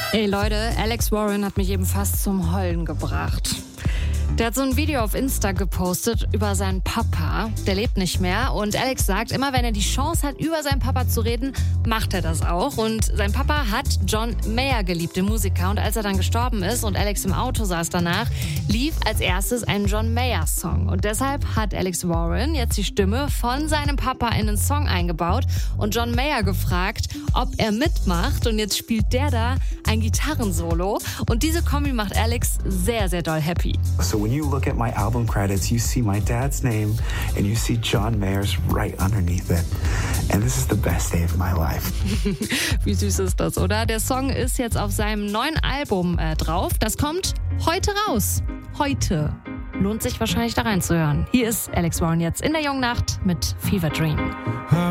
Ey Leute, Alex Warren hat mich eben fast zum Heulen gebracht. Der hat so ein Video auf Insta gepostet über seinen Papa. Der lebt nicht mehr und Alex sagt, immer wenn er die Chance hat, über seinen Papa zu reden, macht er das auch. Und sein Papa hat John Mayer geliebt, den Musiker. Und als er dann gestorben ist und Alex im Auto saß danach, lief als erstes ein John Mayer-Song. Und deshalb hat Alex Warren jetzt die Stimme von seinem Papa in den Song eingebaut und John Mayer gefragt, ob er mitmacht. Und jetzt spielt der da ein Gitarrensolo. Und diese Kombi macht Alex sehr, sehr doll happy. So when you look at my album credits, you see my dad's name and you see John Mayer's right underneath it. And this is the best day of my life. Wie süß ist das, oder? Der Song ist jetzt auf seinem neuen Album drauf. Das kommt heute raus. Heute. Lohnt sich wahrscheinlich da reinzuhören. Hier ist Alex Warren jetzt in der Jungen Nacht mit Fever Dream.